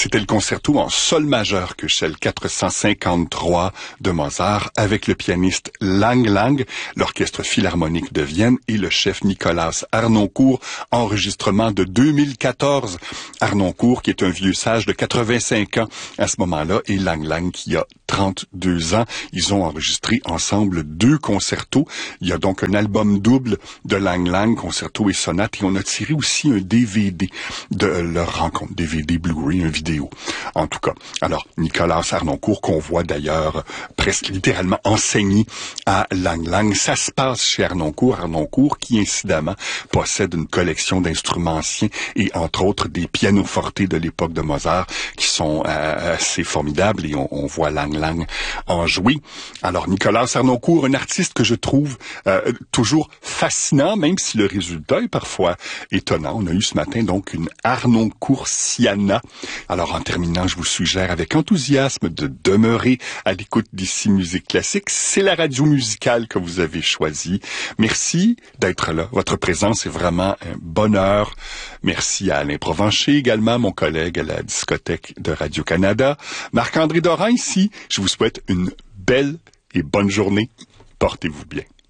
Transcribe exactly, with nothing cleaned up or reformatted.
C'était le concerto en sol majeur Köchel quatre cent cinquante-trois de Mozart avec le pianiste Lang Lang, l'Orchestre philharmonique de Vienne et le chef Nicolas Harnoncourt, enregistrement de deux mille quatorze. Harnoncourt qui est un vieux sage de quatre-vingt-cinq ans à ce moment-là et Lang Lang qui a trente-deux ans. Ils ont enregistré ensemble deux concertos. Il y a donc un album double de Lang Lang, concerto et sonate, et on a tiré aussi un D V D de leur rencontre, D V D Blu-ray, un vidéo. En tout cas, alors Nicolas Harnoncourt, qu'on voit d'ailleurs presque littéralement enseigner à Lang Lang, ça se passe chez Harnoncourt, Harnoncourt qui incidemment possède une collection d'instruments anciens et entre autres des pianofortés de l'époque de Mozart qui sont euh, assez formidables et on, on voit Lang Lang en jouer. Alors Nicolas Harnoncourt, un artiste que je trouve euh, toujours fascinant, même si le résultat est parfois étonnant. On a eu ce matin donc une Harnoncourtiana. Alors en terminant, je vous suggère avec enthousiasme de demeurer à l'écoute d'Ici Musique Classique. C'est la radio musicale que vous avez choisie. Merci d'être là. Votre présence est vraiment un bonheur. Merci à Alain Provencher, également mon collègue à la discothèque de Radio-Canada. Marc-André Dorin ici. Je vous souhaite une belle et bonne journée. Portez-vous bien.